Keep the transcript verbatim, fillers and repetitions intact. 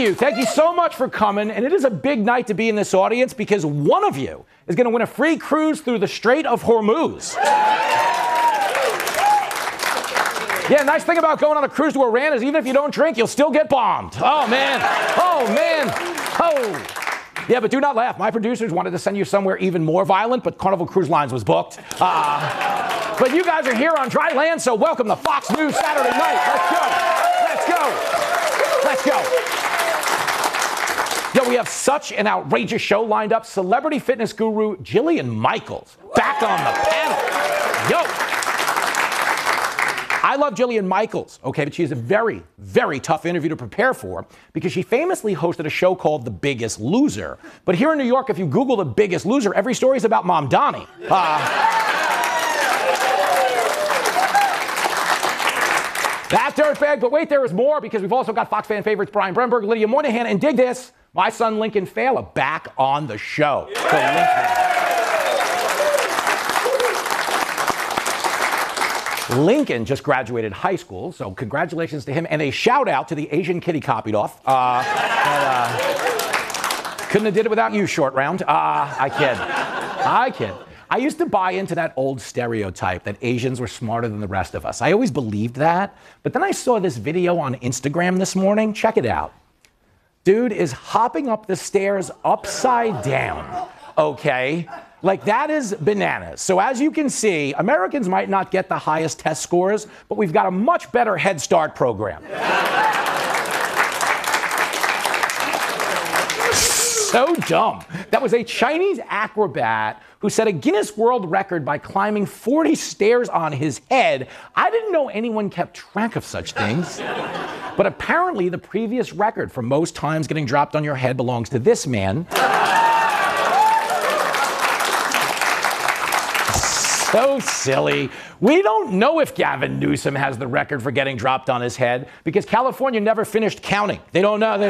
you. Thank you so much for coming. And it is a big night to be in this audience because one of you is going to win a free cruise through the Strait of Hormuz. Yeah, nice thing about going on a cruise to Iran is even if you don't drink, you'll still get bombed. Oh, man. Oh, man. Oh. Yeah, but do not laugh. My producers wanted to send you somewhere even more violent, but Carnival Cruise Lines was booked. Uh, but you guys are here on dry land, so welcome to Fox News Saturday night. Let's go. Let's go. Let's go. Yo, we have such an outrageous show lined up. Celebrity fitness guru Jillian Michaels back on the panel. Yo. I love Jillian Michaels, okay, but she is a very, very tough interview to prepare for because she famously hosted a show called The Biggest Loser. But here in New York, if you Google The Biggest Loser, every story is about Mom Donnie. Uh, that dirtbag, but wait, there is more because we've also got Fox fan favorites Brian Brenberg, Lydia Moynihan, and dig this, my son Lincoln Fela back on the show. So Lincoln just graduated high school, so congratulations to him, and a shout out to the Asian kid he copied off. Uh, but, uh, couldn't have did it without you, short round. Uh, I kid. I kid. I used to buy into that old stereotype that Asians were smarter than the rest of us. I always believed that, but then I saw this video on Instagram this morning. Check it out. Dude is hopping up the stairs upside down, okay? Like, that is bananas. So as you can see, Americans might not get the highest test scores, but we've got a much better Head Start program. So dumb. That was a Chinese acrobat who set a Guinness World Record by climbing forty stairs on his head. I didn't know anyone kept track of such things. But apparently the previous record for most times getting dropped on your head belongs to this man. So silly. We don't know if Gavin Newsom has the record for getting dropped on his head because California never finished counting. They don't know. They